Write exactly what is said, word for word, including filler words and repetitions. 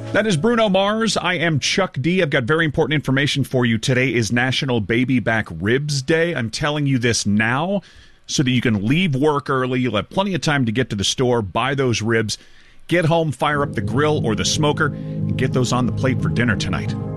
That is Bruno Mars. I am Chuck D. I've got very important information for you. Today is National Baby Back Ribs Day. I'm telling you this now so that you can leave work early. You'll have plenty of time to get to the store, buy those ribs, get home, fire up the grill or the smoker, and get those on the plate for dinner tonight.